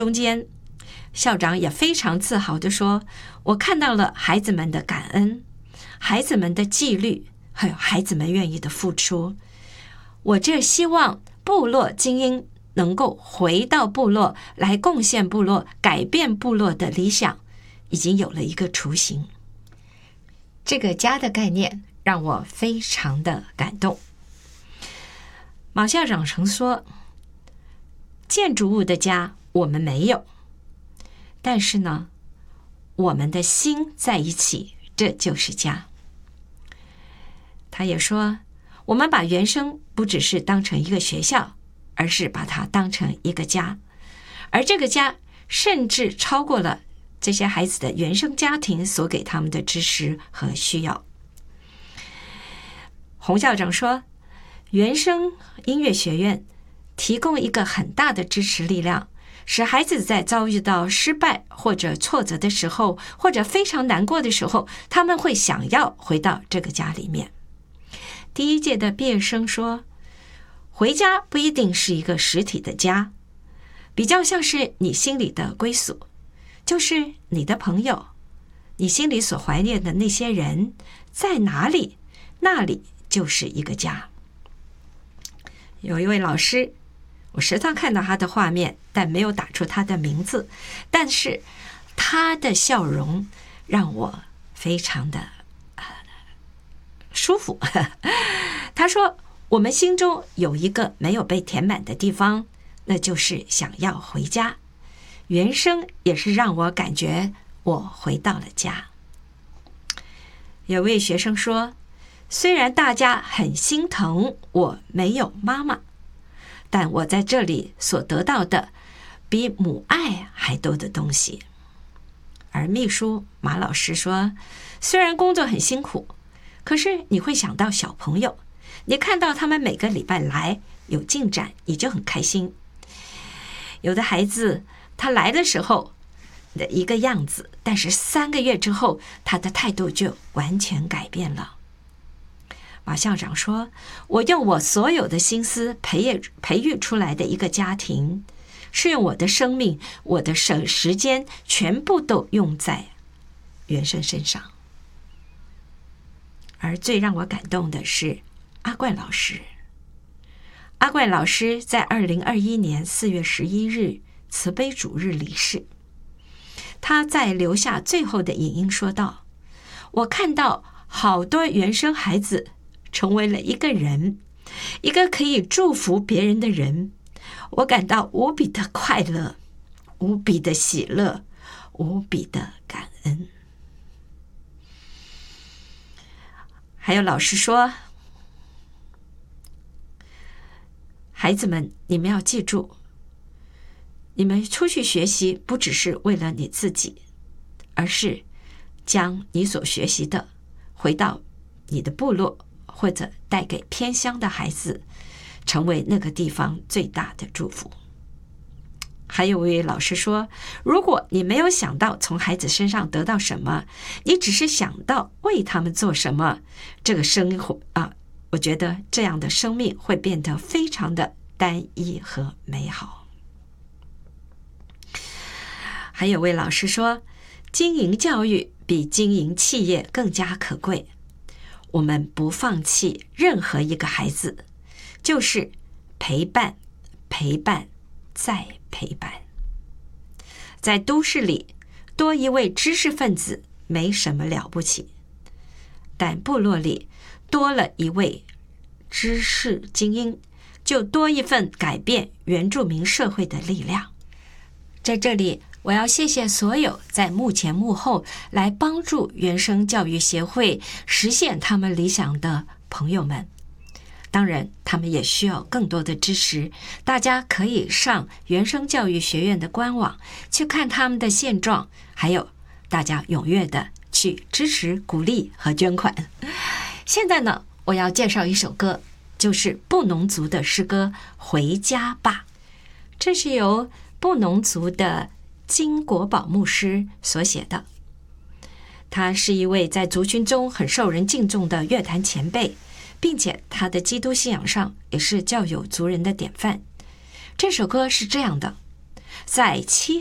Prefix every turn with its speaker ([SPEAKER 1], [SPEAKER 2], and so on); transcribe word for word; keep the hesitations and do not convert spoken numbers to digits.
[SPEAKER 1] 中间，校长也非常自豪地说，我看到了孩子们的感恩，孩子们的纪律，还有孩子们愿意的付出。我这希望部落精英能够回到部落来贡献部落，改变部落的理想，已经有了一个雏形。这个家的概念让我非常的感动。马校长曾说，建筑物的家我们没有，但是呢，我们的心在一起，这就是家。他也说，我们把原生不只是当成一个学校，而是把它当成一个家，而这个家甚至超过了这些孩子的原生家庭所给他们的支持和需要。洪校长说，原生音乐学院提供一个很大的支持力量，使孩子在遭遇到失败或者挫折的时候，或者非常难过的时候，他们会想要回到这个家里面。第一届的毕业生说，回家不一定是一个实体的家，比较像是你心里的归宿，就是你的朋友，你心里所怀念的那些人在哪里，那里就是一个家。有一位老师，我时常看到他的画面，但没有打出他的名字，但是他的笑容让我非常的、呃、舒服。他说，我们心中有一个没有被填满的地方，那就是想要回家。原生也是让我感觉我回到了家。有位学生说，虽然大家很心疼我没有妈妈，但我在这里所得到的比母爱还多的东西。而秘书马老师说，虽然工作很辛苦，可是你会想到小朋友，你看到他们每个礼拜来有进展，你就很开心。有的孩子他来的时候的一个样子，但是三个月之后他的态度就完全改变了。马校长说，我用我所有的心思培育培育出来的一个家庭，是用我的生命，我的时间全部都用在原生身上。而最让我感动的是阿冠老师。阿冠老师在二零二一年四月十一日慈悲主日离世。他在留下最后的影音说道，我看到好多原生孩子成为了一个人，一个可以祝福别人的人，我感到无比的快乐，无比的喜乐，无比的感恩。还有老师说，孩子们，你们要记住，你们出去学习不只是为了你自己，而是将你所学习的回到你的部落，或者带给偏乡的孩子，成为那个地方最大的祝福。还有位老师说，如果你没有想到从孩子身上得到什么，你只是想到为他们做什么，这个生活啊，我觉得这样的生命会变得非常的单一和美好。还有位老师说，经营教育比经营企业更加可贵，我们不放弃任何一个孩子，就是陪伴，陪伴，再陪伴。在都市里，多一位知识分子没什么了不起，但部落里多了一位知识精英，就多一份改变原住民社会的力量。在这里，我要谢谢所有在幕前幕后来帮助原生教育协会实现他们理想的朋友们。当然，他们也需要更多的支持，大家可以上原生教育学院的官网去看他们的现状，还有大家踊跃的去支持、鼓励和捐款。现在呢，我要介绍一首歌，就是布农族的诗歌《回家吧》，这是由布农族的金国宝牧师所写的。他是一位在族群中很受人敬重的乐坛前辈，并且他的基督信仰上也是较有族人的典范。这首歌是这样的： 在漆